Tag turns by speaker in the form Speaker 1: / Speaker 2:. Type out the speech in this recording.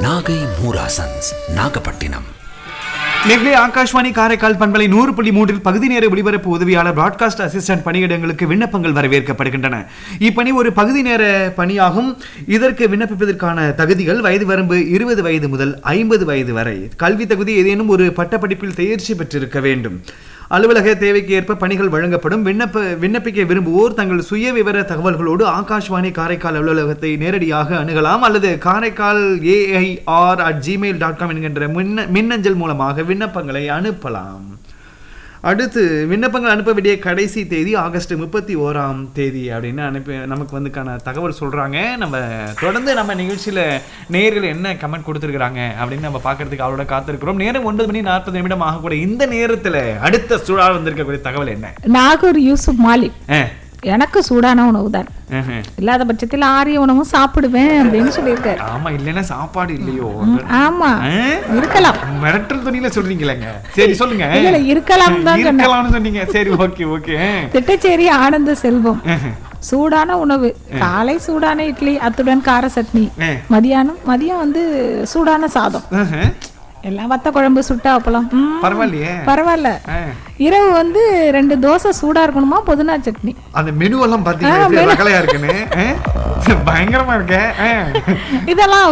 Speaker 1: நாகை மூராசன்ஸ் நாகப்பட்டினம்.
Speaker 2: நெல்லை ஆகாஷ்வாணி காரைக்கால் பண்பலை 100.3 பகுதி நேர ஒளிபரப்பு உதவியாளர் பிராட்காஸ்ட் அசிஸ்டன்ட் பணியிடங்களுக்கு விண்ணப்பங்கள் வரவேற்கப்படுகின்றன. இப்பணி ஒரு பகுதி நேர பணியாகும். இதற்கு விண்ணப்பிப்பதற்கான தகுதிகள் வயது வரம்பு 20 வயது முதல் 50 வயது வரை. கல்வி தகுதி ஏதேனும் ஒரு பட்டப்படிப்பில் தேர்ச்சி பெற்றிருக்க வேண்டும். அலுவலக தேவைக்கு ஏற்ப பணிகள் வழங்கப்படும். விண்ணப்பிக்க விரும்புவோர் தங்கள் சுய விவர தகவல்களோடு ஆகாஷ்வாணி காரைக்கால் அலுவலகத்தை நேரடியாக அணுகலாம் அல்லது காரைக்கால் AIR@gmail.com என்கின்ற மின்னஞ்சல் மூலமாக விண்ணப்பங்களை அனுப்பலாம். அடுத்து விண்ணப்பங்கள் அனுப்ப வேண்டிய கடைசி தேதி ஆகஸ்ட் 31 அப்படின்னு நமக்கு வந்துக்கான தகவல் சொல்கிறாங்க. நம்ம தொடர்ந்து நம்ம நிகழ்ச்சியில் நேயர்கள் என்ன கமெண்ட் கொடுத்துருக்குறாங்க அப்படின்னு நம்ம பார்க்கறதுக்கு அவரோட காத்திருக்கிறோம். நேரம் 9:40 ஆகக்கூடிய இந்த நேரத்தில் அடுத்த சூழல் வந்திருக்கக்கூடிய தகவல் என்ன?
Speaker 3: நாகூர் யூசுப் மாலிக், எனக்கு சூடான உணவு தான், இல்லாத பட்சத்தில் ஆரிய உணவும் சாப்பிடுவேன் அப்படின்னு சொல்லியிருக்காரு.
Speaker 2: ஆமா, இல்லைன்னா சாப்பாடு இல்லையோ?
Speaker 3: ஆமா, இருக்கலாம்.
Speaker 2: மிரட்டல் துணியில சொல்றீங்களேங்க. சரி சொல்லுங்க.
Speaker 3: இருக்கலாம் தான்
Speaker 2: சொன்னீங்க. சரி, ஓகே ஓகே.
Speaker 3: திட்டச்சேரி ஆனந்த செல்வம், சூடான உணவு காலை சூடான இட்லி அத்துடன் கார சட்னி, மதியம் வந்து சூடான சாதம், எல்லாம் வத்த குழம்பு சுட்டா அப்பளம், பரவாயில்ல. இரவு வந்து 2 தோசை சூடா இருக்கணுமா, புதினா சட்னி.
Speaker 2: அந்த மெனு எல்லாம் பாத்தீங்கன்னா பயங்கரமா இருக்கு. இதெல்லாம்